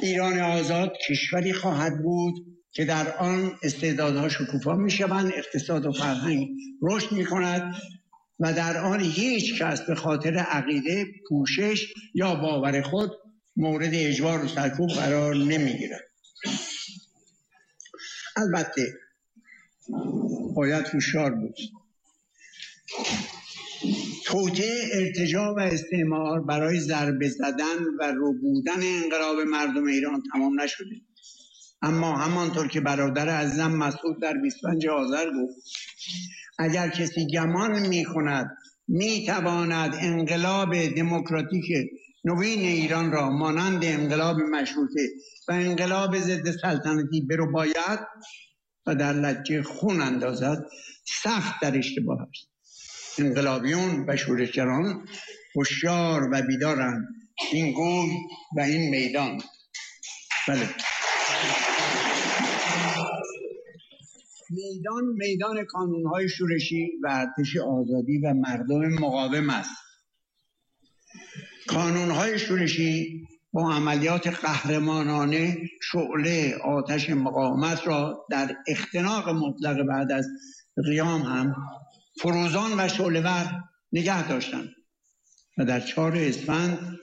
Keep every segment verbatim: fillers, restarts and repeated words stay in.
ایران آزاد کشوری خواهد بود که در آن استعدادها شکوفا می شوند، اقتصاد و فرهنگ رشد می کند و در آن هیچ کس به خاطر عقیده، پوشش یا باور خود مورد اجبار و سرکوب قرار نمی گیرد. البته باید هوشیار بود. توطئه، ارتجاع و استعمار برای ضربه زدن و ربودن انقلاب مردم ایران تمام نشده. اما همانطور که برادر عزیزم مسعود در بیست و پنجم آذر گفت، اگر کسی گمان می کند می تواند انقلاب دموکراتیک نوین ایران را مانند انقلاب مشروطه و انقلاب ضد سلطنتی برو باید و در لجه خون اندازد، سخت در اشتباه است. انقلابیون و شورشگران هوشیار و بیدارند. این گوی و این میدان. بله. میدان میدان کانونهای شورشی و ارتش آزادی و مردم مقاوم است. کانونهای شورشی با عملیات قهرمانانه شعله آتش مقاومت را در اختناق مطلق بعد از قیام هم فروزان و شعله‌ور نگه داشتند و در چهار اسفند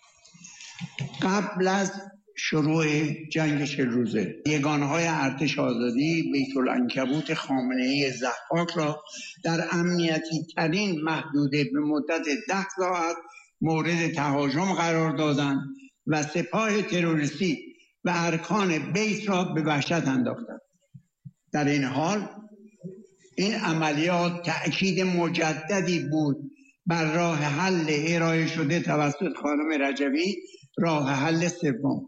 قبل از شروع جنگ چهل روزه یگانه‌های ارتش آزادی بیت العنکبوت خامنه‌ای ضحاک را در امنیتی ترین محدوده به مدت ده ساعت مورد تهاجم قرار دادند و سپاه تروریستی و ارکان بیت را به وحشت انداختند. در این حال این عملیات تأکید مجددی بود بر راه حل ارائه شده توسط خانم رجبی، راه حل سوم.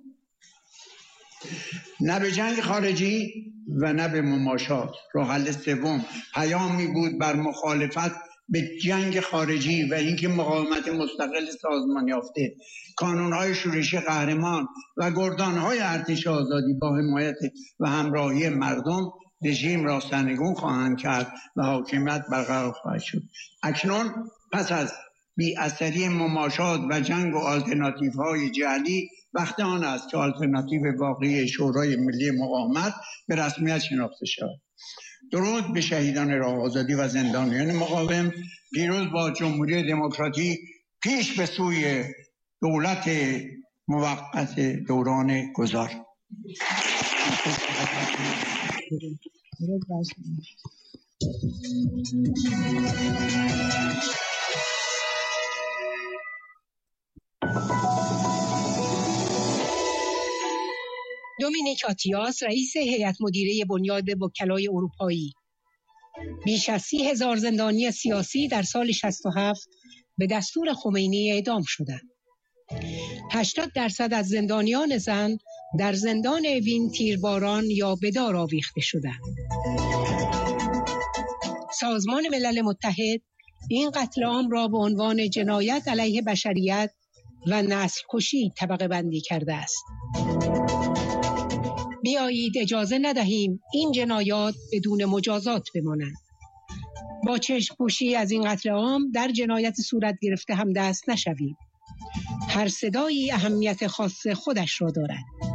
نه به جنگ خارجی و نه به مماشات. راه حل سوم پیامی بود بر مخالفت به جنگ خارجی و اینکه مقاومت مستقل سازمان یافته، کانونهای شورشی قهرمان و گردانهای ارتش آزادی با حمایت و همراهی مردم رژیم را سرنگون خواهند کرد و حاکمیت برقرار خواهد شد. اکنون پس از بی اثری مماشات و جنگ و آلترناتیو های جعلی وقت آن است که آلترناتیو واقعی شورای ملی مقاومت به رسمیت شناخته شود. درود به شهیدان راه آزادی و زندانیان مقاوم. پیروز با جمهوری دموکراتیک پیش به سوی دولت موقت دوران گذار. دومینیک آتیاس، رئیس هیئت مدیره بنیاد وکلای اروپایی. بیش از سی هزار زندانی سیاسی در سال شصت و هفت به دستور خمینی اعدام شدند. هشتاد درصد از زندانیان زن در زندان وین تیرباران یا به دار آویخته شدند. سازمان ملل متحد این قتل عام را به عنوان جنایت علیه بشریت و نسل کشی طبقه بندی کرده است. بیایید اجازه ندهیم این جنایات بدون مجازات بمانند. با چشم پوشی از این قتل عام در جنایت صورت گرفته هم دست نشویم. هر صدایی اهمیت خاص خودش را دارد.